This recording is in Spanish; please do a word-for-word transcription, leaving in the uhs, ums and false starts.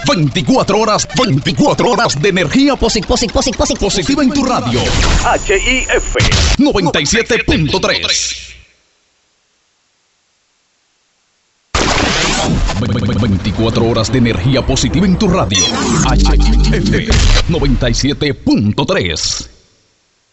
veinticuatro horas, veinticuatro horas de energía posi- posi- posi- posi- positiva en tu radio. H I F noventa y siete punto tres. veinticuatro horas de energía positiva en tu radio. H I F noventa y siete punto tres.